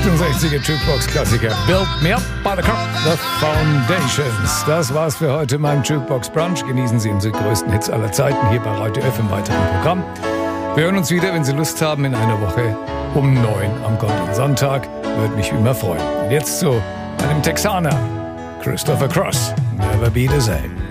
68er Jukebox-Klassiker Build Me Up, Buttercup, The Foundations. Das war's für heute in meinem Jukebox Brunch. Genießen Sie unsere größten Hits aller Zeiten hier bei Radio F im weiteren Programm. Wir hören uns wieder, wenn Sie Lust haben, in einer Woche um 9 am kommenden Sonntag. Würde mich wie immer freuen. Und jetzt zu einem Texaner, Christopher Cross, Never Be the Same.